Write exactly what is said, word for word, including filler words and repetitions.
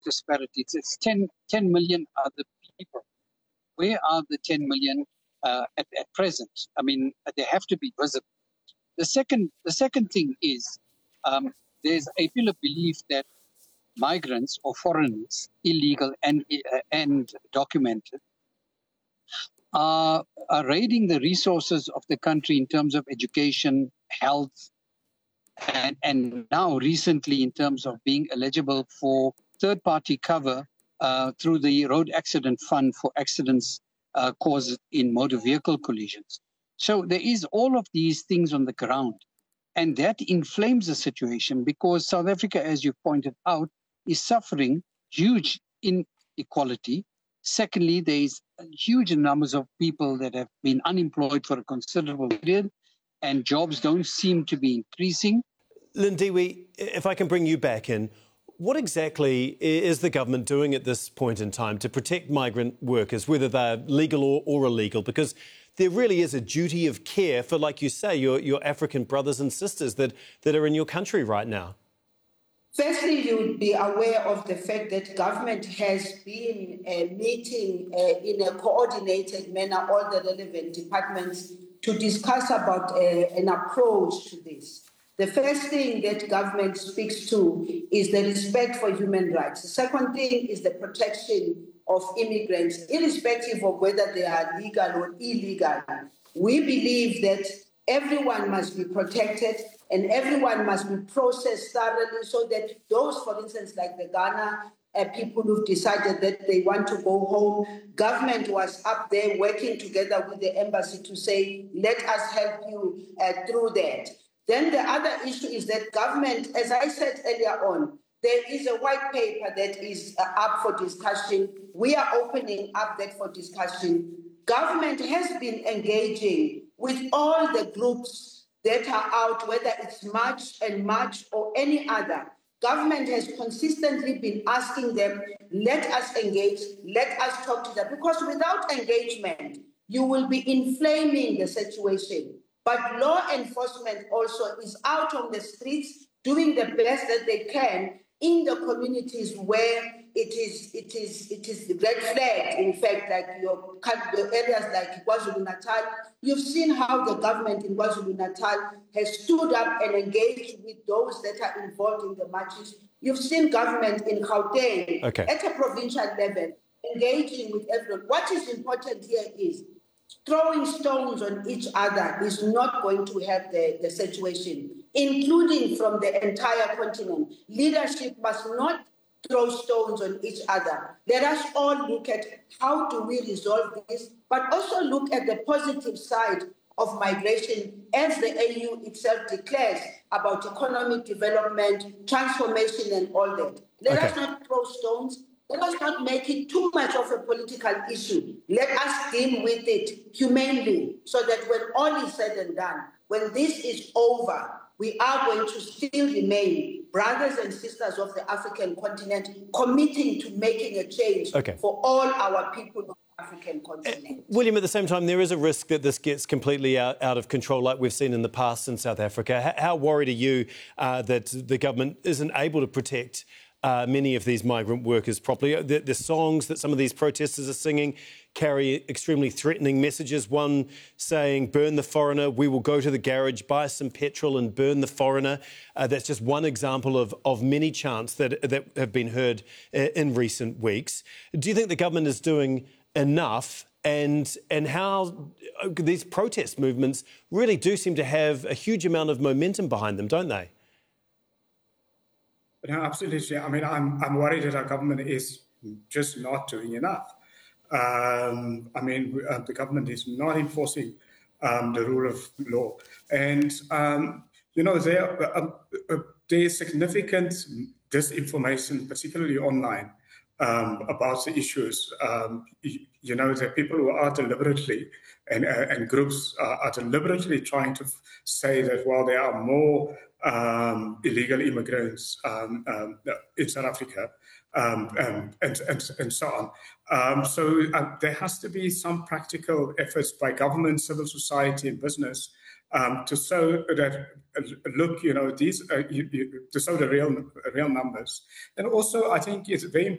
disparity. It's, it's ten, ten million other people. Where are the ten million uh, at, at present? I mean, they have to be visible. The second, the second thing is um, there's a popular belief that migrants or foreigners, illegal and uh, and documented, are, are raiding the resources of the country in terms of education, health, and, and now recently in terms of being eligible for third-party cover uh, through the Road Accident Fund for accidents uh, caused in motor vehicle collisions. So there is all of these things on the ground, and that inflames the situation because South Africa, as you pointed out, is suffering huge inequality. Secondly, there is huge numbers of people that have been unemployed for a considerable period, and jobs don't seem to be increasing. Lindiwe, if I can bring you back in, what exactly is the government doing at this point in time to protect migrant workers, whether they're legal or, or illegal? Because there really is a duty of care for, like you say, your, your African brothers and sisters that, that are in your country right now. Firstly, you would be aware of the fact that government has been uh, meeting uh, in a coordinated manner all the relevant departments to discuss about uh, an approach to this. The first thing that government speaks to is the respect for human rights. The second thing is the protection of immigrants, irrespective of whether they are legal or illegal. We believe that everyone must be protected and everyone must be processed thoroughly so that those, for instance, like the Ghana uh, people who've decided that they want to go home, government was up there working together with the embassy to say, let us help you uh, through that. Then the other issue is that government, as I said earlier on, there is a white paper that is uh, up for discussion. We are opening up that for discussion. Government has been engaging with all the groups that are out, whether it's March and March or any other. Government has consistently been asking them, let us engage, let us talk to them, because without engagement, you will be inflaming the situation. But law enforcement also is out on the streets doing the best that they can in the communities where it is it is it is the red flag. In fact, like your areas like KwaZulu-Natal, you've seen how the government in KwaZulu-Natal has stood up and engaged with those that are involved in the marches. You've seen government in Gauteng okay. at a provincial level engaging with everyone. What is important here is throwing stones on each other is not going to help the, the situation, including from the entire continent. Leadership must not throw stones on each other. Let us all look at how do we resolve this, but also look at the positive side of migration as the A U itself declares about economic development, transformation and all that. Let okay. us not throw stones. Let us not make it too much of a political issue. Let us deal with it humanely so that when all is said and done, when this is over, we are going to still remain brothers and sisters of the African continent, committing to making a change okay. for all our people of the African continent. Uh, William, at the same time, there is a risk that this gets completely out, out of control, like we've seen in the past in South Africa. How, how worried are you uh, that the government isn't able to protect Uh, many of these migrant workers properly? The, the songs that some of these protesters are singing carry extremely threatening messages. One saying, burn the foreigner, we will go to the garage, buy some petrol and burn the foreigner. Uh, that's just one example of, of many chants that, that have been heard uh, in recent weeks. Do you think the government is doing enough? And, and how these protest movements really do seem to have a huge amount of momentum behind them, don't they? No, absolutely. I mean, I'm I'm worried that our government is just not doing enough. Um, I mean, uh, the government is not enforcing um, the rule of law, and um, you know there uh, uh, there is significant disinformation, particularly online, um, about the issues. Um, you, you know, the people who are deliberately and uh, and groups uh, are deliberately trying to say that while there are more Um, illegal immigrants um, um, in South Africa, um, um, and, and, and so on. Um, so uh, there has to be some practical efforts by government, civil society, and business um, to show that, uh, look, you know, these uh, you, you, to show the real real numbers. And also, I think it's very important.